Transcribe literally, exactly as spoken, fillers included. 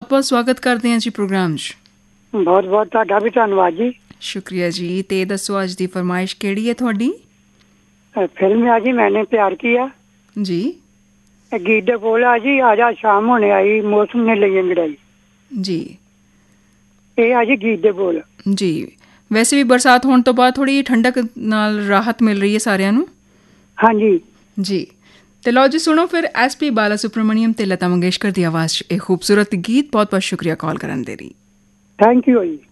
ਬਹੁਤ ਸਵਾਗਤ ਕਰਦੇ ਹਾਂ ਜੀ ਪ੍ਰੋਗਰਾਮ 'ਚ। ਬਹੁਤ ਬਹੁਤ ਤੁਹਾਡਾ ਵੀ ਧੰਨਵਾਦ ਜੀ। ਸ਼ੁਕਰੀਆ ਜੀ। ਤੇ ਦੱਸੋ ਅੱਜ ਦੀ ਫਰਮਾਇਸ਼ ਕਿਹੜੀ ਹੈ ਤੁਹਾਡੀ? ਫਿਲਮ ਆ ਜੀ ਮੈਨੇ ਪਿਆਰ ਕੀਆ ਜੀ। ਗੀਤ ਦੇ ਬੋਲ ਆ ਜੀ, ਆਜਾ ਸ਼ਾਮ ਹੋਣੇ ਆਈ ਮੌਸਮ ਨੇ ਲਈ ਅੰਗੜਾਈ ਜੀ। ਇਹ ਆ ਜੀ ਗੀਤ ਦੇ ਬੋਲ ਜੀ। ਵੈਸੇ ਵੀ ਬਰਸਾਤ ਹੋਣ ਤੋਂ ਬਾਅਦ ਥੋੜ੍ਹੀ ਠੰਡਕ ਨਾਲ ਰਾਹਤ ਮਿਲ ਰਹੀ ਹੈ ਸਾਰਿਆਂ ਨੂੰ। ਹਾਂਜੀ ਜੀ। ਤੇ ਲਓ ਜੀ ਸੁਣੋ ਫਿਰ ਐਸ ਪੀ ਬਾਲਾ ਸੁਬਰਾਮਣੀਅਮ ਤੇ ਲਤਾ ਮੰਗੇਸ਼ਕਰ ਦੀ ਆਵਾਜ਼ 'ਚ ਇਹ ਖੂਬਸੂਰਤ ਗੀਤ। ਬਹੁਤ ਬਹੁਤ ਸ਼ੁਕਰੀਆ ਕਾਲ ਕਰਨ ਦੇ ਲਈ। ਥੈਂਕ ਯੂ ਜੀ।